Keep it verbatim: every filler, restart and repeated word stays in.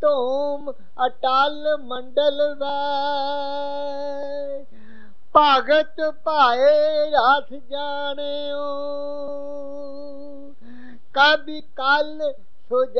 ਧੂਮ ਅਟਲ ਮੰਡਲ ਵੈ। ਭਗਤ ਭਾਏ ਰਸ ਜਾਣਿਓ, ਕਬੀ ਕਲ ਸੁ